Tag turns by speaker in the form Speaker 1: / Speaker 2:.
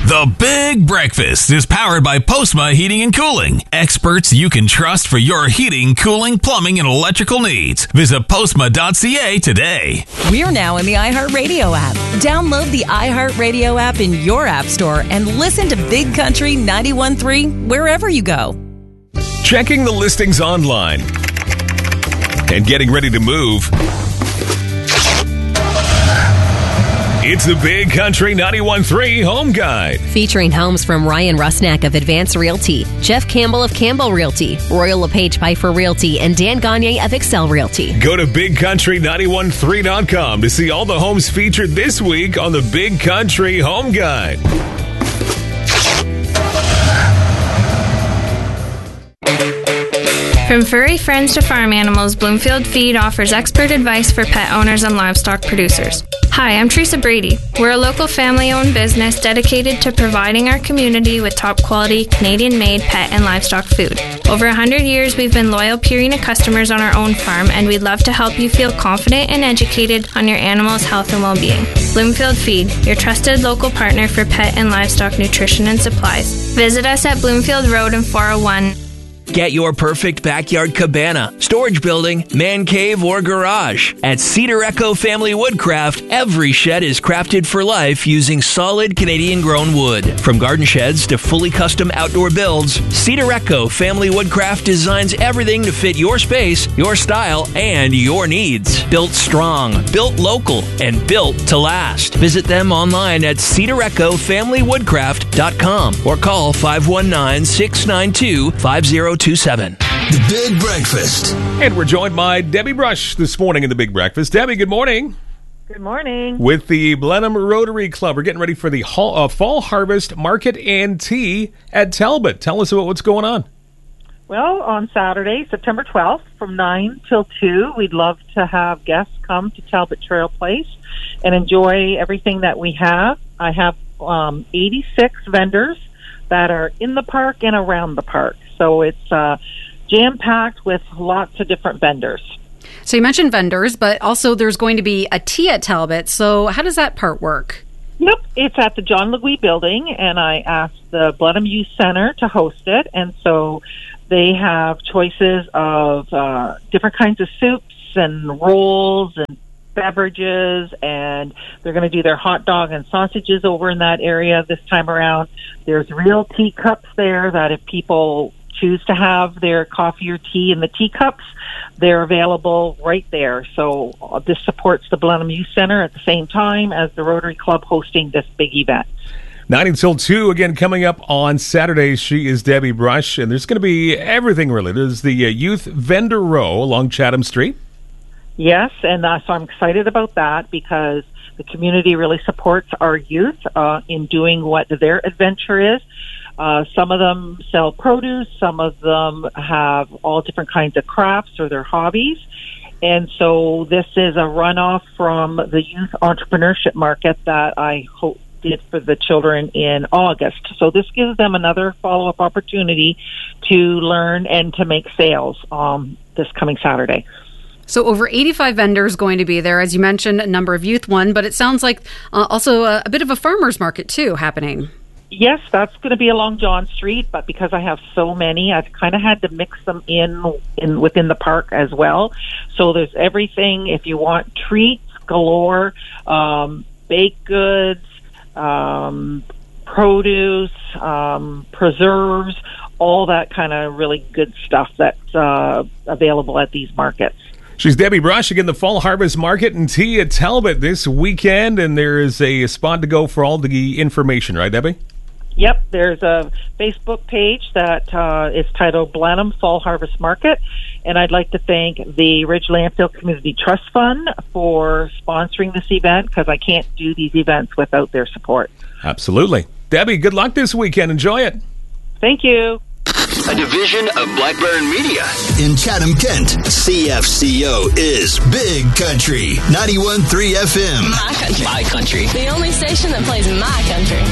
Speaker 1: The Big Breakfast is powered by Postma Heating and Cooling. Experts you can trust for your heating, cooling, plumbing, and electrical needs. Visit postma.ca today.
Speaker 2: We're now in the iHeartRadio app. Download the iHeartRadio app in your app store and listen to Big Country 91.3 wherever you go.
Speaker 3: Checking the listings online and getting ready to move. It's the Big Country 91.3 Home Guide.
Speaker 4: Featuring homes from Ryan Rusnak of Advance Realty, Jeff Campbell of Campbell Realty, Royal LePage Piper Realty, and Dan Gagne of Excel Realty.
Speaker 3: Go to BigCountry913.com to see all the homes featured this week on the Big Country Home Guide.
Speaker 5: From furry friends to farm animals, Bloomfield Feed offers expert advice for pet owners and livestock producers. Hi, I'm Teresa Brady. We're a local family-owned business dedicated to providing our community with top-quality, Canadian-made pet and livestock food. Over 100 years, we've been loyal Purina customers on our own farm, and we'd love to help you feel confident and educated on your animal's health and well-being. Bloomfield Feed, your trusted local partner for pet and livestock nutrition and supplies. Visit us at Bloomfield Road in 401.
Speaker 6: Get your perfect backyard cabana, storage building, man cave, or garage. At Cedar Echo Family Woodcraft, every shed is crafted for life using solid Canadian-grown wood. From garden sheds to fully custom outdoor builds, Cedar Echo Family Woodcraft designs everything to fit your space, your style, and your needs. Built strong, built local, and built to last. Visit them online at cedarecho.familywoodcraft.com or call 519-692-5027.
Speaker 7: The Big Breakfast.
Speaker 3: And we're joined by Debbie Brush this morning in the Big Breakfast. Debbie, good morning.
Speaker 8: Good morning.
Speaker 3: With the Blenheim Rotary Club, we're getting ready for the Fall Harvest Market and Tea at Talbot. Tell us about what's going on.
Speaker 8: Well, on Saturday, September 12th, from 9 till 2, we'd love to have guests come to Talbot Trail Place and enjoy everything that we have. I have 86 vendors that are in the park and around the park. So it's jam-packed with lots of different vendors.
Speaker 9: So you mentioned vendors, but also there's going to be a tea at Talbot. So how does that part work?
Speaker 8: Yep, it's at the John Legui building, and I asked the Blenheim Youth Center to host it. And so they have choices of different kinds of soups and rolls and beverages, and they're going to do their hot dog and sausages over in that area this time around. There's real teacups there that if people choose to have their coffee or tea in the teacups, they're available right there. So this supports the Blenheim Youth Center at the same time as the Rotary Club hosting this big event.
Speaker 3: 9 until 2, again, coming up on Saturday. She is Debbie Brush, and there's going to be everything really. There's the Youth Vendor Row along Chatham Street.
Speaker 8: Yes, and so I'm excited about that because the community really supports our youth in doing what their adventure is. Some of them sell produce, some of them have all different kinds of crafts or their hobbies. And so this is a runoff from the youth entrepreneurship market that I did for the children in August. So this gives them another follow-up opportunity to learn and to make sales this coming Saturday.
Speaker 9: So over 85 vendors going to be there. As you mentioned, a number of youth one, but it sounds like also a bit of a farmer's market too happening.
Speaker 8: Yes, that's going to be along John Street, but because I have so many, I've kind of had to mix them in within the park as well. So there's everything. If you want treats galore, baked goods, produce, preserves, all that kind of really good stuff that's available at these markets.
Speaker 3: She's Debbie Brush. Again, the Fall Harvest Market and Tea at Talbot this weekend, and there is a spot to go for all the information, right, Debbie?
Speaker 8: Yep, there's a Facebook page that is titled Blenheim Fall Harvest Market, and I'd like to thank the Ridge Landfill Community Trust Fund for sponsoring this event because I can't do these events without their support.
Speaker 3: Absolutely. Debbie, good luck this weekend. Enjoy it.
Speaker 8: Thank you.
Speaker 7: A division of Black Baron Media. In Chatham, Kent, CFCO is Big Country 91.3 FM.
Speaker 10: My country. The only station that plays my country.